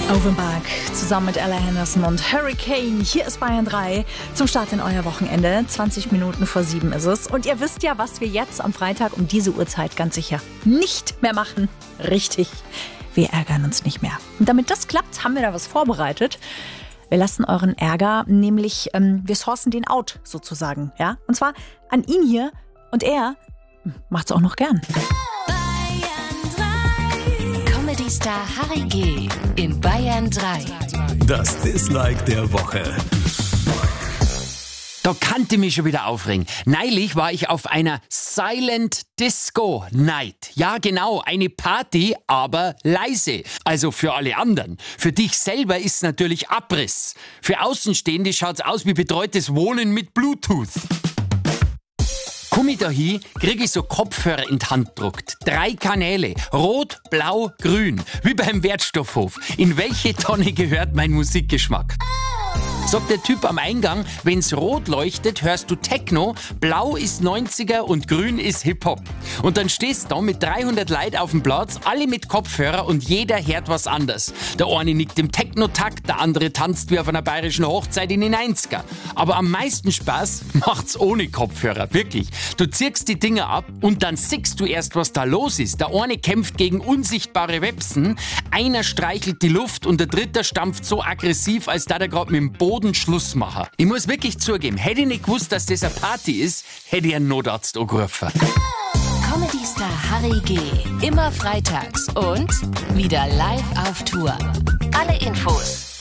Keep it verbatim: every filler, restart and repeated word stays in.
Offenbach zusammen mit Ella Henderson und Hurricane. Hier ist Bayern drei zum Start in euer Wochenende. zwanzig Minuten vor sieben ist es. Und ihr wisst ja, was wir jetzt am Freitag um diese Uhrzeit ganz sicher nicht mehr machen. Richtig, wir ärgern uns nicht mehr. Und damit das klappt, haben wir da was vorbereitet. Wir lassen euren Ärger, nämlich ähm, wir sourcen den out sozusagen. Ja? Und zwar an ihn hier und er macht's auch noch gern. Comedy-Star Harry G. in Bayern drei. Das Dislike der Woche. Da kannte mich schon wieder aufregen. Neulich war ich auf einer Silent Disco Night. Ja, genau, eine Party, aber leise. Also für alle anderen. Für dich selber ist natürlich Abriss. Für Außenstehende schaut's aus wie betreutes Wohnen mit Bluetooth. Komm ich da hin, krieg ich so Kopfhörer in die Hand gedruckt. Drei Kanäle. Rot, Blau, Grün. Wie beim Wertstoffhof. In welche Tonne gehört mein Musikgeschmack? Sagt der Typ am Eingang, wenn's rot leuchtet, hörst du Techno, blau ist neunziger und grün ist Hip-Hop. Und dann stehst du da mit dreihundert Leuten auf dem Platz, alle mit Kopfhörer und jeder hört was anderes. Der eine nickt im Techno-Takt, der andere tanzt wie auf einer bayerischen Hochzeit in den neunziger. Aber am meisten Spaß macht's ohne Kopfhörer, wirklich. Du ziehst die Dinger ab und dann siehst du erst, was da los ist. Der eine kämpft gegen unsichtbare Websen, einer streichelt die Luft und der dritte stampft so aggressiv, als da der gerade mit dem Boden Schluss machen. Ich muss wirklich zugeben, hätte ich nicht gewusst, dass das eine Party ist, hätte ich einen Notarzt angerufen. Comedy-Star Harry G. immer freitags und wieder live auf Tour. Alle Infos